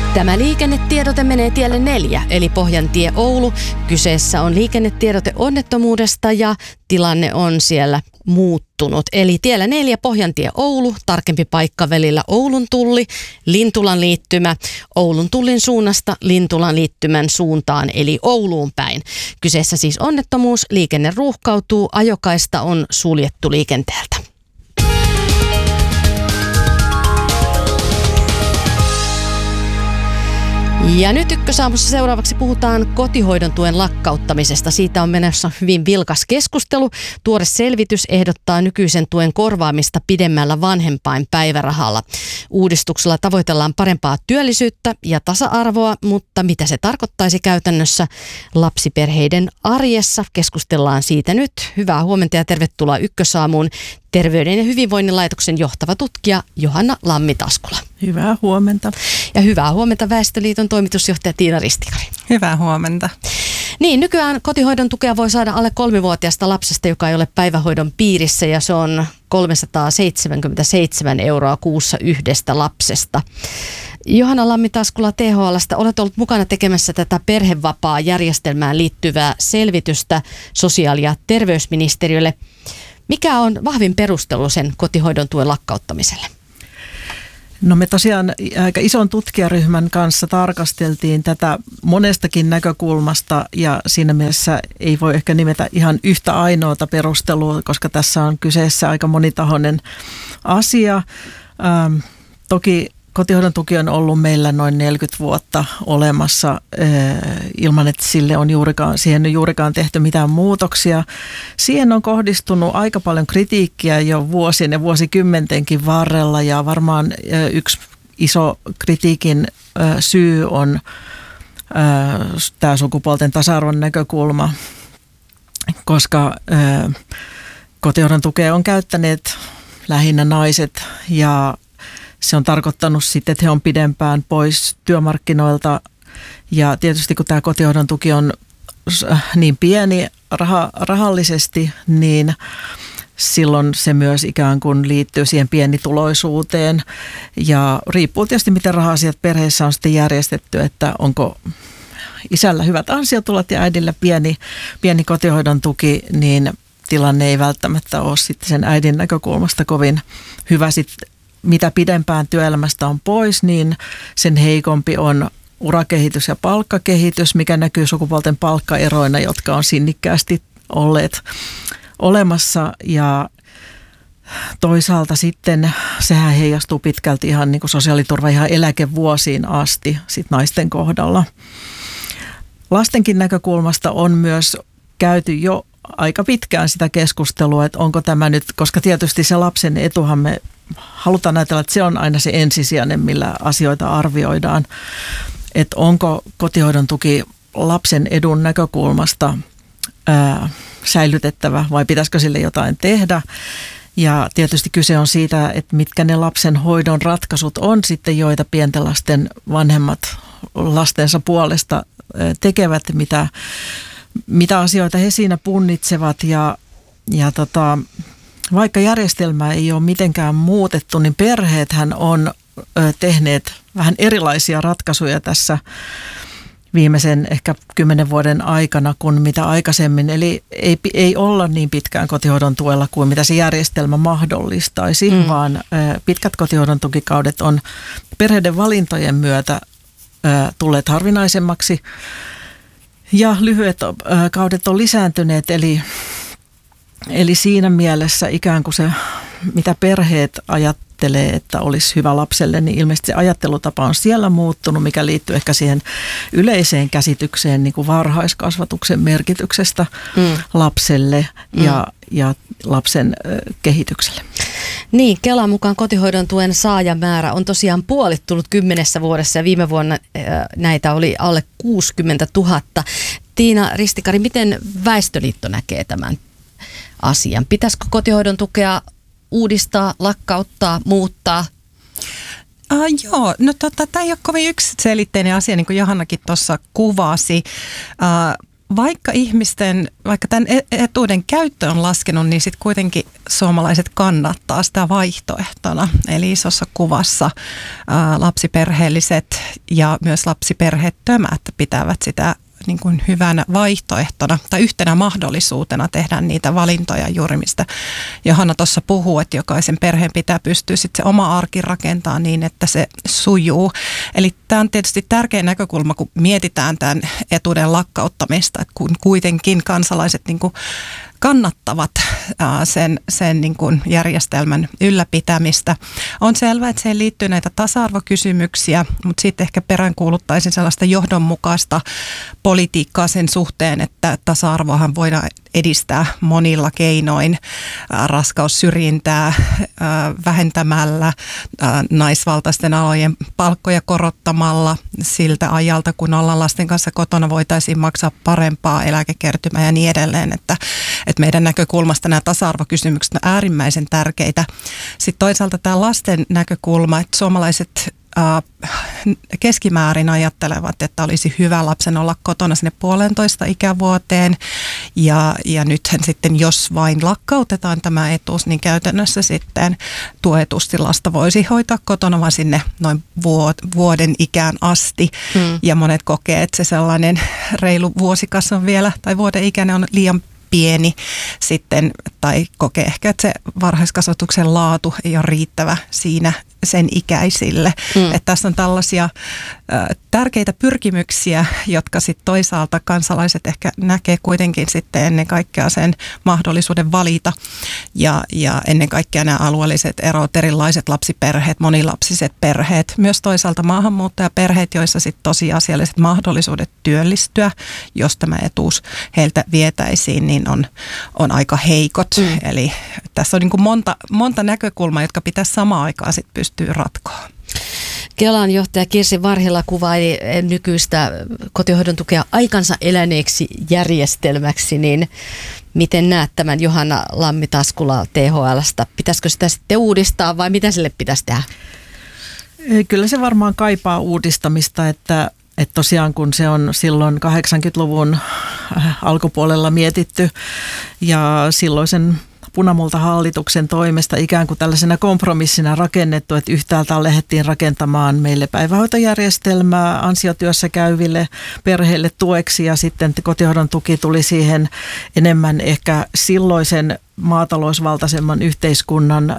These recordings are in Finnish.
Tämä liikennetiedote menee tielle 4, eli Pohjantie Oulu. Kyseessä on liikennetiedote onnettomuudesta ja tilanne on siellä muuttunut. Eli tiellä 4 Pohjantie Oulu, tarkempi paikka välillä Oulun tulli, Lintulan liittymä, Oulun tullin suunnasta Lintulan liittymän suuntaan, eli Ouluun päin. Kyseessä siis onnettomuus, liikenne ruuhkautuu, ajokaista on suljettu liikenteeltä. Ja nyt Ykkösaamussa seuraavaksi puhutaan kotihoidon tuen lakkauttamisesta. Siitä on menossa hyvin vilkas keskustelu. Tuore selvitys ehdottaa nykyisen tuen korvaamista pidemmällä vanhempainpäivärahalla. Uudistuksella tavoitellaan parempaa työllisyyttä ja tasa-arvoa, mutta mitä se tarkoittaisi käytännössä lapsiperheiden arjessa? Keskustellaan siitä nyt. Hyvää huomenta ja tervetuloa Ykkösaamuun Terveyden ja hyvinvoinnin laitoksen johtava tutkija Johanna Lammi-Taskula. Hyvää huomenta. Ja hyvää huomenta Väestöliiton toimitusjohtaja Tiina Ristikari. Hyvää huomenta. Niin, nykyään kotihoidon tukea voi saada alle 3-vuotiaasta lapsesta, joka ei ole päivähoidon piirissä, ja se on 377 € kuussa yhdestä lapsesta. Johanna Lammi-Taskula THL:stä, olet ollut mukana tekemässä tätä perhevapaa-järjestelmään liittyvää selvitystä sosiaali- ja terveysministeriölle. Mikä on vahvin perustelu sen kotihoidon tuen lakkauttamiselle? No me tosiaan aika ison tutkijaryhmän kanssa tarkasteltiin tätä monestakin näkökulmasta ja siinä mielessä ei voi ehkä nimetä ihan yhtä ainoata perustelua, koska tässä on kyseessä aika monitahoinen asia. Toki kotihoidon tuki on ollut meillä noin 40 vuotta olemassa ilman, että siihen on juurikaan tehty mitään muutoksia. Siihen on kohdistunut aika paljon kritiikkiä jo vuosien ja vuosikymmentenkin varrella ja varmaan yksi iso kritiikin syy on tämä sukupuolten tasa-arvon näkökulma, koska kotihoidon tukea on käyttäneet lähinnä naiset ja se on tarkoittanut sitten, että he on pidempään pois työmarkkinoilta ja tietysti kun tämä kotihoidon tuki on niin pieni rahallisesti, niin silloin se myös ikään kuin liittyy siihen pienituloisuuteen ja riippuu tietysti miten raha-asiat perheessä on sitten järjestetty, että onko isällä hyvät ansiotulot ja äidillä pieni kotihoidon tuki, niin tilanne ei välttämättä ole sitten sen äidin näkökulmasta kovin hyvä sitten. Mitä pidempään työelämästä on pois, niin sen heikompi on urakehitys ja palkkakehitys, mikä näkyy sukupuolten palkkaeroina, jotka on sinnikkäästi olleet olemassa. Ja toisaalta sitten sehän heijastuu pitkälti ihan niin kuin sosiaaliturva ihan eläkevuosiin asti sit naisten kohdalla. Lastenkin näkökulmasta on myös käyty jo aika pitkään sitä keskustelua, että onko tämä nyt, koska tietysti se lapsen etuhan me halutaan ajatella, että se on aina se ensisijainen, millä asioita arvioidaan, että onko kotihoidon tuki lapsen edun näkökulmasta säilytettävä vai pitäisikö sille jotain tehdä. Ja tietysti kyse on siitä, että mitkä ne lapsen hoidon ratkaisut on sitten, joita pienten lasten vanhemmat lastensa puolesta tekevät, mitä asioita he siinä punnitsevat ja vaikka järjestelmää ei ole mitenkään muutettu, niin perheethän on tehneet vähän erilaisia ratkaisuja tässä viimeisen ehkä 10 vuoden aikana kuin mitä aikaisemmin. Eli ei olla niin pitkään kotihoidon tuella kuin mitä se järjestelmä mahdollistaisi, vaan pitkät kotihoidon tukikaudet on perheiden valintojen myötä tulleet harvinaisemmaksi ja lyhyet kaudet on lisääntyneet, Eli siinä mielessä ikään kuin se, mitä perheet ajattelee, että olisi hyvä lapselle, niin ilmeisesti se ajattelutapa on siellä muuttunut, mikä liittyy ehkä siihen yleiseen käsitykseen niin kuin varhaiskasvatuksen merkityksestä lapselle ja lapsen kehitykselle. Niin, Kelan mukaan kotihoidon tuen saajamäärä on tosiaan puolittunut 10 vuodessa ja viime vuonna näitä oli alle 60 000. Tiina Ristikari, miten Väestöliitto näkee tämän asian? Pitäisikö kotihoidon tukea uudistaa, lakkauttaa, muuttaa? Joo, no tämä ei ole kovin yksiselitteinen asia, niin kuin Johannakin tuossa kuvasi. Vaikka tämän etuuden käyttö on laskenut, niin sitten kuitenkin suomalaiset kannattaa sitä vaihtoehtona. Eli isossa kuvassa lapsiperheelliset ja myös lapsiperheettömät pitävät sitä niin kuin hyvänä vaihtoehtona tai yhtenä mahdollisuutena tehdä niitä valintoja juuri, mistä Johanna tuossa puhuu, että jokaisen perheen pitää pystyä sitten se oma arki rakentaa niin, että se sujuu. Eli tämä on tietysti tärkeä näkökulma, kun mietitään tämän etuuden lakkauttamista, että kun kuitenkin kansalaiset niin kuin kannattavat sen niin kuin järjestelmän ylläpitämistä. On selvää, että siihen liittyy näitä tasa-arvokysymyksiä, mutta sitten ehkä peräänkuuluttaisin sellaista johdonmukaista politiikkaa sen suhteen, että tasa-arvoahan voidaan edistää monilla keinoin, raskaussyrjintää vähentämällä, naisvaltaisten alojen palkkoja korottamalla siltä ajalta, kun ollaan lasten kanssa kotona, voitaisiin maksaa parempaa eläkekertymää ja niin edelleen, että meidän näkökulmasta nämä tasa-arvokysymykset on äärimmäisen tärkeitä. Sitten toisaalta tämä lasten näkökulma, että suomalaiset keskimäärin ajattelevat, että olisi hyvä lapsen olla kotona sinne 1,5 ikävuoteen ja nythän sitten jos vain lakkautetaan tämä etuus, niin käytännössä sitten tuetusti lasta voisi hoitaa kotona vaan sinne noin vuoden ikään asti ja monet kokee, että se sellainen reilu vuosikas on vielä tai vuoden ikäinen on liian pieni sitten tai kokee ehkä, että se varhaiskasvatuksen laatu ei ole riittävä siinä sen ikäisille. Että tässä on tällaisia tärkeitä pyrkimyksiä, jotka sitten toisaalta kansalaiset ehkä näkee kuitenkin sitten ennen kaikkea sen mahdollisuuden valita ja ennen kaikkea nämä alueelliset erot, erilaiset lapsiperheet, monilapsiset perheet, myös toisaalta maahanmuuttajaperheet, joissa sitten tosiasialliset mahdollisuudet työllistyä, jos tämä etuus heiltä vietäisiin, niin on aika heikot. Eli tässä on niin kuin monta näkökulmaa, jotka pitäisi samaan aikaan sitten pystyä ratkoa. Kelan johtaja Kirsi Varhila kuvaili nykyistä kotihoidon tukea aikansa eläneeksi järjestelmäksi, niin miten näet tämän Johanna Lammi-Taskula THL:stä? Pitäisikö sitä sitten uudistaa vai mitä sille pitäisi tehdä? Kyllä se varmaan kaipaa uudistamista, että tosiaan kun se on silloin 80-luvun alkupuolella mietitty ja silloisen punamultahallituksen toimesta ikään kuin tällaisena kompromissina rakennettu, että yhtäältä lähdettiin rakentamaan meille päivähoitojärjestelmää ansiotyössä käyville perheille tueksi ja sitten kotihoidon tuki tuli siihen enemmän ehkä silloisen maatalousvaltaisemman yhteiskunnan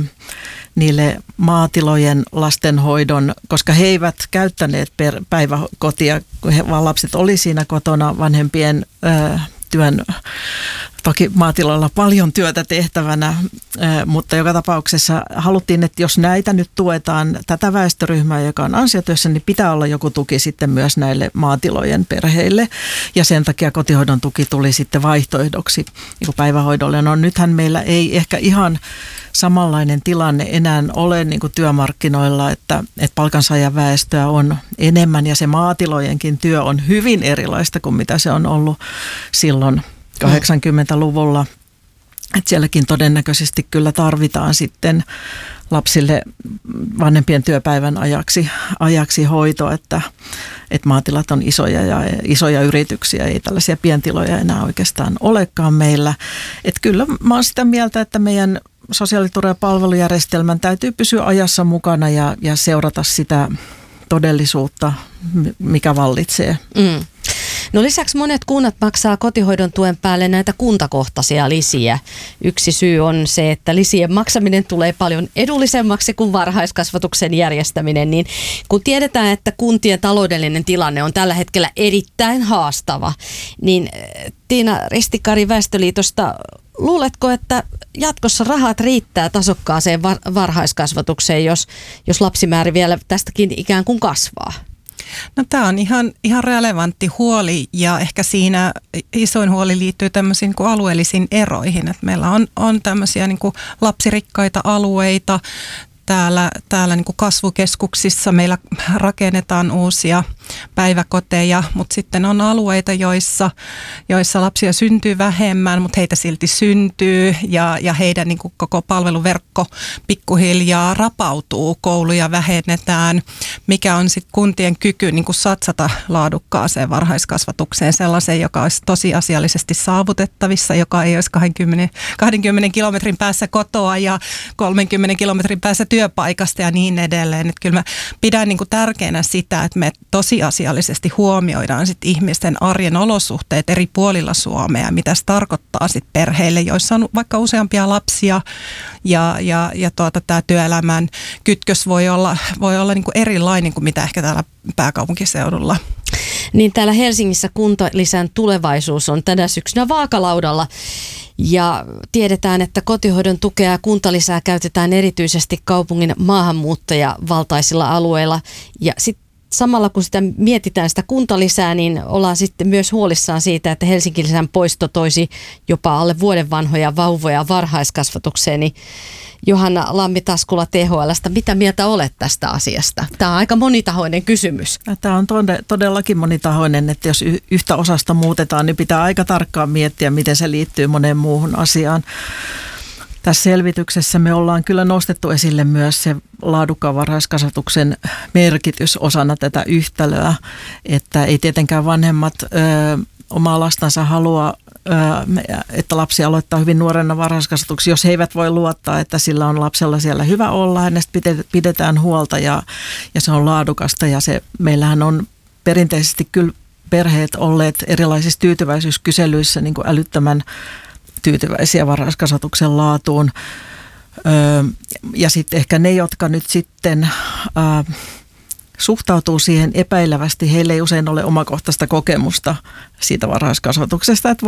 niille maatilojen lastenhoidon, koska he eivät käyttäneet päiväkotia, vaan lapset oli siinä kotona vanhempien työn. Toki maatiloilla paljon työtä tehtävänä, mutta joka tapauksessa haluttiin, että jos näitä nyt tuetaan tätä väestöryhmää, joka on ansiotyössä, niin pitää olla joku tuki sitten myös näille maatilojen perheille. Ja sen takia kotihoidon tuki tuli sitten vaihtoehdoksi niin päivähoidolle. No nythän meillä ei ehkä ihan samanlainen tilanne enää ole niin kuin työmarkkinoilla, että palkansaajaväestöä on enemmän ja se maatilojenkin työ on hyvin erilaista kuin mitä se on ollut silloin 80-luvulla. Että sielläkin todennäköisesti kyllä tarvitaan sitten lapsille vanhempien työpäivän ajaksi hoito, että maatilat on isoja yrityksiä, ei tällaisia pientiloja enää oikeastaan olekaan meillä. Että kyllä mä oon sitä mieltä, että meidän sosiaaliturva- ja palvelujärjestelmän täytyy pysyä ajassa mukana ja seurata sitä todellisuutta, mikä vallitsee. No lisäksi monet kunnat maksaa kotihoidon tuen päälle näitä kuntakohtaisia lisiä. Yksi syy on se, että lisien maksaminen tulee paljon edullisemmaksi kuin varhaiskasvatuksen järjestäminen. Niin kun tiedetään, että kuntien taloudellinen tilanne on tällä hetkellä erittäin haastava, niin Tiina Ristikari Väestöliitosta, luuletko, että jatkossa rahat riittää tasokkaaseen varhaiskasvatukseen, jos lapsimäärä vielä tästäkin ikään kuin kasvaa? No tämä on ihan relevantti huoli ja ehkä siinä isoin huoli liittyy tämmöisiin niin kuin alueellisiin eroihin. Että meillä on tämmöisiä niin kuin lapsirikkaita alueita. Täällä niin kuin kasvukeskuksissa meillä rakennetaan uusia päiväkoteja, mutta sitten on alueita, joissa lapsia syntyy vähemmän, mutta heitä silti syntyy ja heidän niin kuin koko palveluverkko pikkuhiljaa rapautuu, kouluja vähennetään, mikä on sitten kuntien kyky niin kuin satsata laadukkaaseen varhaiskasvatukseen, sellaiseen, joka olisi tosiasiallisesti saavutettavissa, joka ei olisi 20 kilometrin päässä kotoa ja 30 kilometrin päässä työpaikasta ja niin edelleen. Että kyllä mä pidän niin kuin tärkeänä sitä, että me tosiasiallisesti huomioidaan sit ihmisten arjen olosuhteet eri puolilla Suomea, mitä se tarkoittaa sit perheille, joissa on vaikka useampia lapsia ja tämä työelämän kytkös voi olla niin kuin erilainen kuin mitä ehkä täällä pääkaupunkiseudulla. Niin täällä Helsingissä kuntalisän tulevaisuus on tänä syksynä vaakalaudalla ja tiedetään, että kotihoidon tukea ja kuntalisää käytetään erityisesti kaupungin maahanmuuttajavaltaisilla alueilla ja sitten samalla kun sitä mietitään sitä kuntalisää, niin ollaan sitten myös huolissaan siitä, että Helsinki-lisän poisto toisi jopa alle vuoden vanhoja vauvoja varhaiskasvatukseen. Niin Johanna Lammi-Taskula THL:stä, mitä mieltä olet tästä asiasta? Tämä on aika monitahoinen kysymys. Tämä on todellakin monitahoinen, että jos yhtä osasta muutetaan, niin pitää aika tarkkaan miettiä, miten se liittyy moneen muuhun asiaan. Tässä selvityksessä me ollaan kyllä nostettu esille myös se laadukkaan varhaiskasvatuksen merkitys osana tätä yhtälöä, että ei tietenkään vanhemmat omaa lastansa halua, että lapsi aloittaa hyvin nuorena varhaiskasvatuksia, jos he eivät voi luottaa, että sillä on lapsella siellä hyvä olla, hänestä pidetään huolta ja se on laadukasta ja meillähän on perinteisesti kyllä perheet olleet erilaisissa tyytyväisyyskyselyissä niin kuin älyttömän tyytyväisiä varhaiskasvatuksen laatuun. Ja sitten ehkä ne, jotka nyt sitten suhtautuu siihen epäilevästi, heillä ei usein ole omakohtaista kokemusta siitä varhaiskasvatuksesta, että